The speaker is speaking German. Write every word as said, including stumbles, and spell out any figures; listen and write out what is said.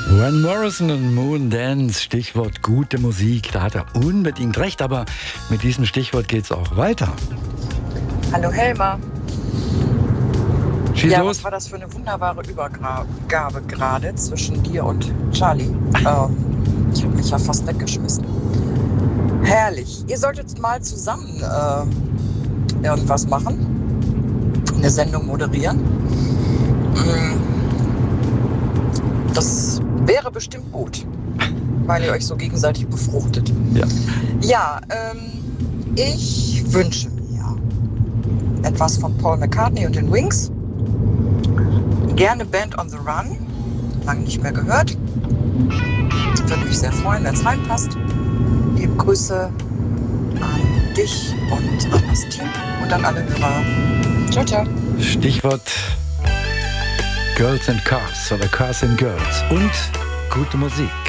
Van Morrison und Moondance, Stichwort gute Musik, da hat er unbedingt recht, aber mit diesem Stichwort geht's auch weiter. Hallo Helma. Schieß Ja, los. was war das für eine wunderbare Übergabe gerade zwischen dir und Charlie? Ähm, ich habe mich ja fast weggeschmissen. Herrlich. Ihr solltet mal zusammen äh, irgendwas machen. Eine Sendung moderieren. Das wäre bestimmt gut, weil ihr euch so gegenseitig befruchtet. Ja, Ja, ähm, ich wünsche mir etwas von Paul McCartney und den Wings. Gerne Band on the Run. Lange nicht mehr gehört. Würde mich sehr freuen, wenn es reinpasst. Liebe Grüße an dich und an das Team und an alle Hörer. Ciao, ciao. Stichwort Girls and Cars oder Cars and Girls und gute Musik.